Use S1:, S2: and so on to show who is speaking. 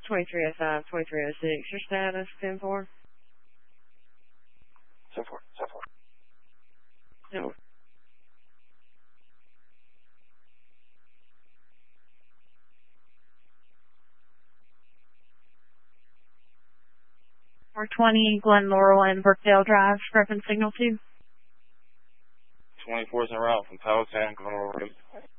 S1: 2305, 2306. Your status, 10-4?
S2: 10-4, 10-4.
S1: No.
S3: R20 Glen Laurel and Brookdale Drive, Griffin Signal 2.
S2: 24's en route from Powhatan, Glen Laurel.